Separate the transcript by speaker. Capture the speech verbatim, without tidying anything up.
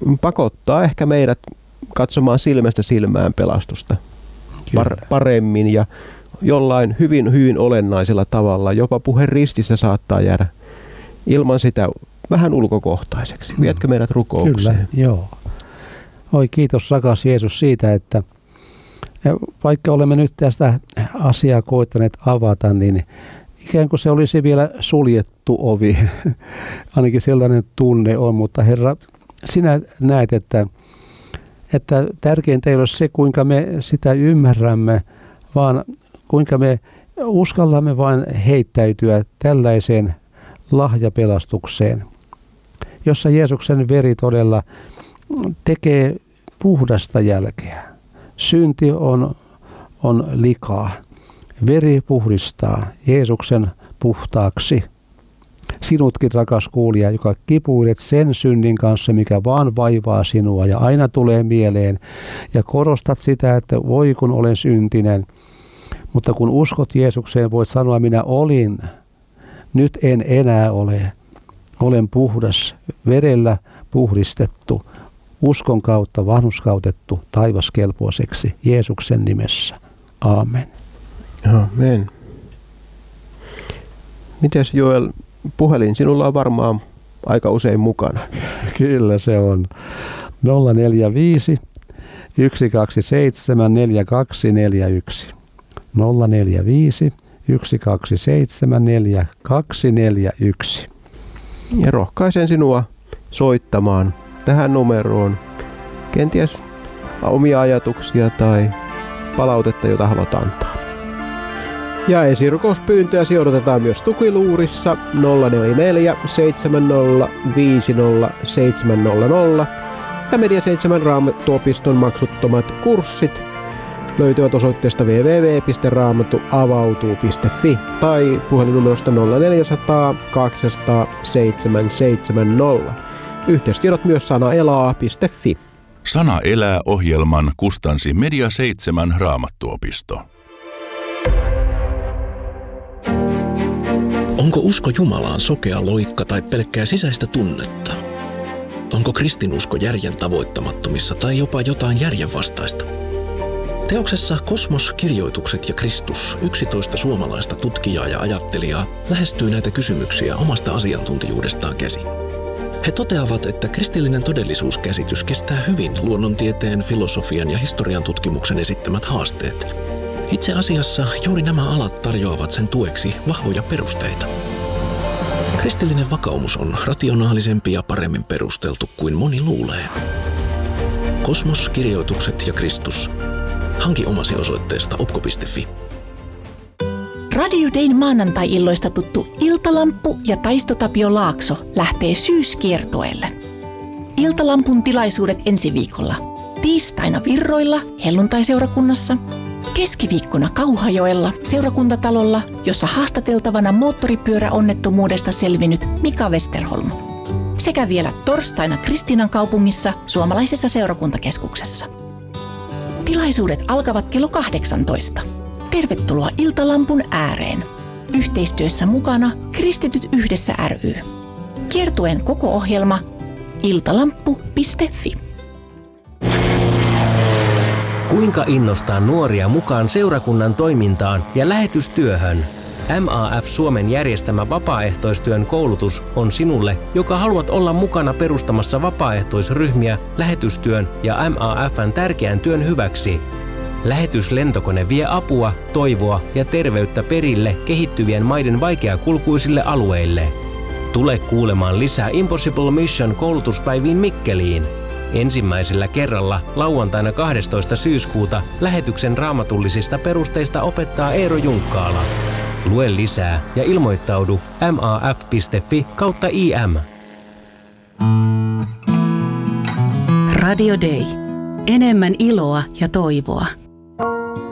Speaker 1: pakottaa ehkä meidät katsomaan silmästä silmään pelastusta par- paremmin ja jollain hyvin, hyvin olennaisella tavalla. Jopa puhe rististä saattaa jäädä ilman sitä vähän ulkokohtaiseksi. Vietkö meidät rukoukseen?
Speaker 2: Kyllä, joo. Oi kiitos rakas Jeesus siitä, että vaikka olemme nyt tästä asiaa koittaneet avata, niin ikään kuin se olisi vielä suljettu ovi. Ainakin sellainen tunne on, mutta Herra, sinä näet, että, että tärkeintä ei ole se, kuinka me sitä ymmärrämme, vaan kuinka me uskallamme vain heittäytyä tällaiseen lahjapelastukseen, jossa Jeesuksen veri todella tekee puhdasta jälkeä. Synti on, on likaa. Veri puhdistaa Jeesuksen puhtaaksi. Sinutkin, rakas kuulija, joka kipuilet sen synnin kanssa, mikä vaan vaivaa sinua ja aina tulee mieleen ja korostat sitä, että voi kun olen syntinen. Mutta kun uskot Jeesukseen, voit sanoa, minä olin, nyt en enää ole. Olen puhdas, verellä puhdistettu, uskon kautta vanhurskautettu taivaskelpoiseksi Jeesuksen nimessä. Aamen.
Speaker 1: Amen. Mites Joel, puhelin sinulla on varmaan aika usein mukana.
Speaker 2: Kyllä se on. nolla neljä viisi, yksi kaksi seitsemän, neljä kaksi neljä yksi. nolla neljä viisi, yksi kaksi seitsemän, neljä kaksi neljä yksi.
Speaker 1: Ja rohkaisen sinua soittamaan tähän numeroon kenties omia ajatuksia tai palautetta, jota haluat antaa. Ja esirukouspyyntöjä odotetaan myös tukiluurissa nolla neljä neljä seitsemän nolla viisi nolla seitsemän nolla nolla ja Media seitsemän Raamattuopiston maksuttomat kurssit löytyvät osoitteesta double-u double-u double-u piste raamattu avautuu piste fi tai puhelinnumerosta nolla neljä nolla nolla kaksi nolla nolla seitsemän seitsemän nolla. Yhteystiedot myös sanaelaa piste fi.
Speaker 3: Sana elää -ohjelman kustansi Media seitsemän Raamattuopisto.
Speaker 4: Onko usko Jumalaan sokea loikka tai pelkkää sisäistä tunnetta? Onko kristinusko järjen tavoittamattomissa tai jopa jotain järjenvastaista? Teoksessa Kosmos, kirjoitukset ja Kristus yksitoista suomalaista tutkijaa ja ajattelijaa lähestyy näitä kysymyksiä omasta asiantuntijuudestaan käsin. He toteavat, että kristillinen todellisuuskäsitys kestää hyvin luonnontieteen, filosofian ja historian tutkimuksen esittämät haasteet. Itse asiassa juuri nämä alat tarjoavat sen tueksi vahvoja perusteita. Kristillinen vakaumus on rationaalisempi ja paremmin perusteltu kuin moni luulee. Kosmos, kirjoitukset ja Kristus. Hanki omasi osoitteesta opko piste fi.
Speaker 5: Radio Dayn maanantai-illoista tuttu Iltalamppu ja Taisto Tapio Laakso lähtee syyskiertueelle. Iltalampun tilaisuudet ensi viikolla. Tiistaina Virroilla, helluntaiseurakunnassa. Keskiviikkona Kauhajoella, seurakuntatalolla, jossa haastateltavana moottoripyöräonnettomuudesta selvinnyt Mika Westerholm. Sekä vielä torstaina Kristiinan kaupungissa, suomalaisessa seurakuntakeskuksessa. Tilaisuudet alkavat kello kahdeksantoista. Tervetuloa Iltalampun ääreen. Yhteistyössä mukana Kristityt yhdessä ry. Kiertueen koko ohjelma iltalamppu piste fi.
Speaker 6: Kuinka innostaa nuoria mukaan seurakunnan toimintaan ja lähetystyöhön? M A F Suomen järjestämä vapaaehtoistyön koulutus on sinulle, joka haluat olla mukana perustamassa vapaaehtoisryhmiä lähetystyön ja M A F:n tärkeän työn hyväksi. Lähetyslentokone vie apua, toivoa ja terveyttä perille kehittyvien maiden vaikeakulkuisille alueille. Tule kuulemaan lisää Impossible Mission -koulutuspäiviin Mikkeliin. Ensimmäisellä kerralla lauantaina kahdestoista syyskuuta lähetyksen raamatullisista perusteista opettaa Eero Junkkaala. Lue lisää ja ilmoittaudu maaf piste fi kautta im.
Speaker 7: Radio Day. Enemmän iloa ja toivoa.